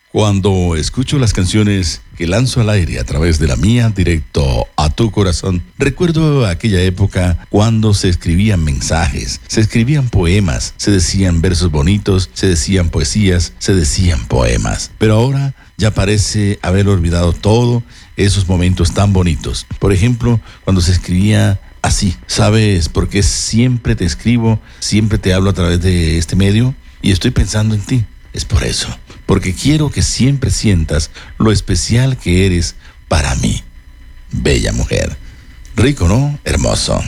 Cuando escucho las canciones que lanzo al aire a través de la mía, directo a tu corazón, recuerdo aquella época cuando se escribían mensajes, se escribían poemas, se decían versos bonitos, se decían poesías, se decían poemas. Pero ahora ya parece haber olvidado todo esos momentos tan bonitos. Por ejemplo, cuando se escribía así: ¿sabes por qué siempre te escribo, siempre te hablo a través de este medio? Y estoy pensando en ti. Es por eso, porque quiero que siempre sientas lo especial que eres para mí. Bella mujer. Rico, ¿no? Hermoso.